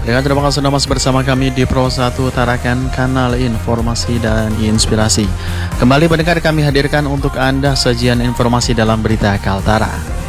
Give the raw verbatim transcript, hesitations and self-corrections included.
Dengan terima kasih sudah masih bersama kami di Pro satu Tarakan, kanal informasi dan inspirasi. Kembali pendengar, kami hadirkan untuk Anda sajian informasi dalam berita Kaltara.